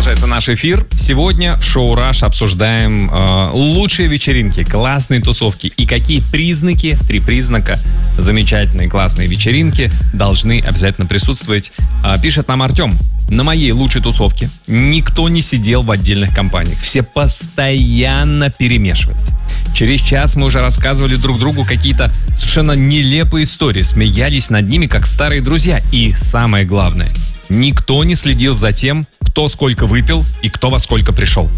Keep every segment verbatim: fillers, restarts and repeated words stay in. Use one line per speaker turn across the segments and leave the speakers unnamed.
Продолжается наш эфир. Сегодня в шоу «Раш» обсуждаем э, лучшие вечеринки, классные тусовки и какие признаки, три признака замечательной классной вечеринки должны обязательно присутствовать. Э, пишет нам Артем. На моей лучшей тусовке никто не сидел в отдельных компаниях. Все постоянно перемешивались. Через час мы уже рассказывали друг другу какие-то совершенно нелепые истории, смеялись над ними, как старые друзья. И самое главное, никто не следил за тем, кто сколько выпил и кто во сколько пришел.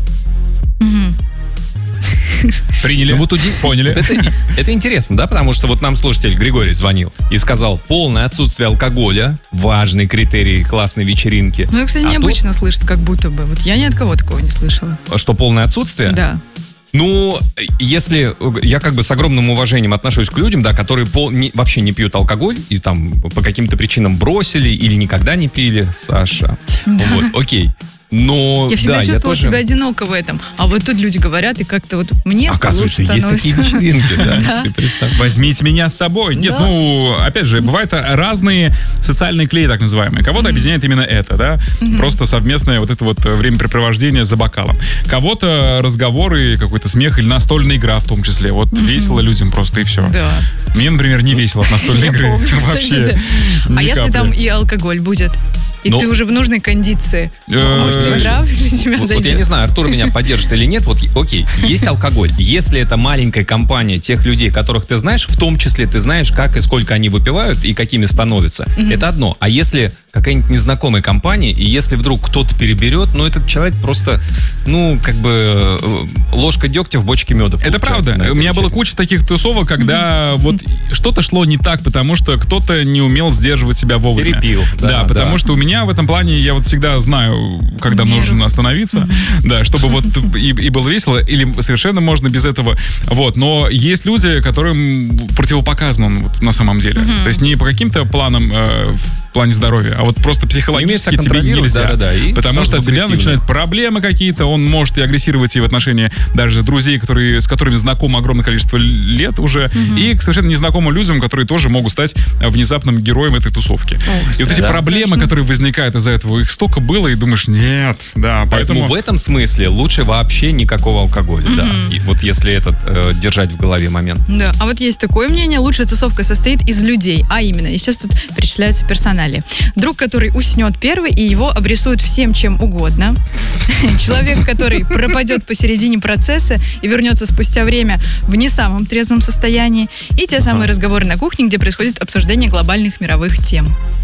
Приняли,
ну, вот уди...
поняли.
Вот это, это интересно, да? Потому что вот нам слушатель Григорий звонил и сказал, полное отсутствие алкоголя, важный критерий классной вечеринки.
Ну, кстати, а необычно тут... слышать, как будто бы. Вот я ни от кого такого не слышала.
Что, полное отсутствие?
Да.
Ну, если я как бы с огромным уважением отношусь к людям, да, которые пол, не, вообще не пьют алкоголь и там по каким-то причинам бросили или никогда не пили, Саша. Да. Вот, окей. Но,
я всегда
да,
чувствовала
я тоже...
себя одиноко в этом. А вот тут люди говорят, и как-то вот мне
оказывается,
лучше становится.
есть такие вечеринки, да. Ты представь.
Возьмите меня с собой. Нет, да. ну, опять же, бывают разные социальные клеи, так называемые. Кого-то mm-hmm. объединяет именно это, да. Mm-hmm. Просто совместное вот это вот времяпрепровождение за бокалом. Кого-то разговоры, какой-то смех или настольная игра в том числе. Вот mm-hmm. весело людям просто и все.
Да.
Мне, например, не весело от настольной игры. Вообще.
А если там и алкоголь будет? И ты уже в нужной кондиции. Может, игра для тебя зайдет?
Вот я не знаю, Артур меня поддержит или нет. Вот, окей, есть алкоголь. Если это маленькая компания тех людей, которых ты знаешь, в том числе ты знаешь, как и сколько они выпивают и какими становятся, mm-hmm. это одно. А если какая-нибудь незнакомая компания, и если вдруг кто-то переберет, ну, этот человек просто, ну, как бы ложка дегтя в бочке меда.
Это правда. У меня была куча таких тусовок, когда mm-hmm. вот что-то шло не так, потому что кто-то не умел сдерживать себя вовремя.
Перепил.
Да, да, потому да. что у меня в этом плане я вот всегда знаю, когда Меру. нужно остановиться, mm-hmm. да, чтобы вот и, и было весело, или совершенно можно без этого. Вот, но есть люди, которым противопоказан он вот, на самом деле. Mm-hmm. То есть не по каким-то планам э, в плане здоровья, а вот просто психологически тебе нельзя. Да, да, да, потому что от тебя начинают проблемы какие-то, он может и агрессировать и в отношении даже друзей, которые, с которыми знакомо огромное количество лет уже, mm-hmm. и к совершенно незнакомым людям, которые тоже могут стать внезапным героем этой тусовки. Oh, и вот эти да, проблемы, страшно. которые возникают из-за этого, их столько было, и думаешь, нет, да, поэтому...
Поэтому в этом смысле лучше вообще никакого алкоголя, mm-hmm. да. И вот если этот э, держать в голове момент.
Да, а вот есть такое мнение, лучшая тусовка состоит из людей, а именно, и сейчас тут перечисляются персонали. Друг, который уснет первый, и его обрисуют всем, чем угодно. Человек, который пропадет посередине процесса и вернется спустя время в не самом трезвом состоянии. И те самые ага. разговоры на кухне, где происходит обсуждение глобальных мировых тем.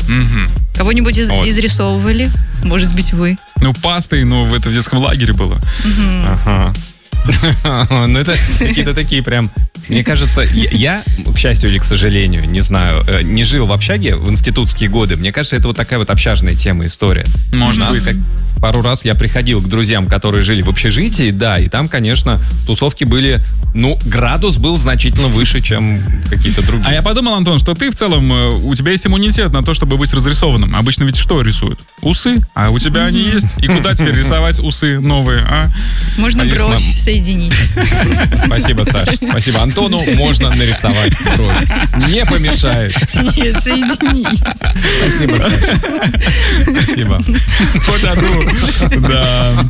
Угу.
Кого-нибудь из- вот. изрисовывали? Может быть, вы?
Ну, пастой, но это в детском лагере было.
Угу.
Ага. Ну, это какие-то такие прям... Мне кажется, я, к счастью или к сожалению, не знаю, не жил в общаге в институтские годы. Мне кажется, это вот такая вот общажная тема, история.
Может быть.
Как пару раз я приходил к друзьям, которые жили в общежитии, да, и там, конечно, тусовки были... Ну, градус был значительно выше, чем какие-то другие.
А я подумал, Антон, что ты в целом, у тебя есть иммунитет на то, чтобы быть разрисованным. Обычно ведь что рисуют? Усы. А у тебя они есть. И куда теперь рисовать усы новые, а?
Можно Конечно. бровь соединить.
Спасибо, Саш. Спасибо. Антону можно нарисовать бровь. Не помешает.
Нет, соединить.
Спасибо, Саш. Спасибо.
Хоть одну. Да.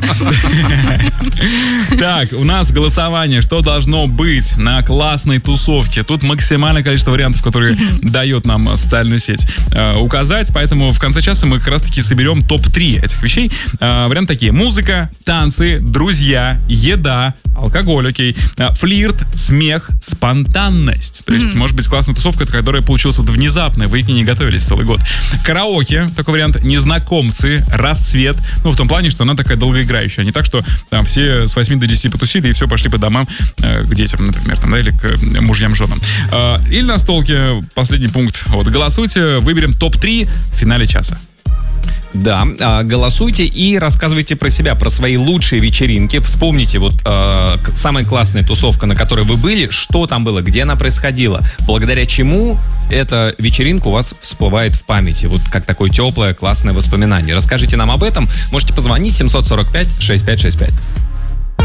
Так, у нас голосование. Что должно быть на классной тусовке? Тут максимальное количество вариантов, которые дает нам социальная сеть, э, указать. Поэтому в конце часа мы как раз-таки соберем топ три этих вещей. Э, варианты такие. Музыка, танцы, друзья, еда, алкоголь, окей, э, флирт, смех, спонтанность. То есть, mm-hmm. может быть, классная тусовка, которая получилась вот внезапная, вы к ней не готовились целый год. Караоке, такой вариант. Незнакомцы, рассвет. Ну, в том плане, что она такая долгоиграющая. Не так, что там все с восьми до десяти потусили и все, пошли по домам э, к детям, например, там, да, или к мужьям, женам. Э, или настолки, последний пункт. Вот, голосуйте, выберем топ три в финале часа.
Да, голосуйте и рассказывайте про себя, про свои лучшие вечеринки. Вспомните вот э, самая классная тусовка, на которой вы были, что там было, где она происходила, благодаря чему эта вечеринка у вас всплывает в памяти, вот как такое теплое, классное воспоминание. Расскажите нам об этом, можете позвонить семь сорок пять шестьдесят пять шестьдесят пять.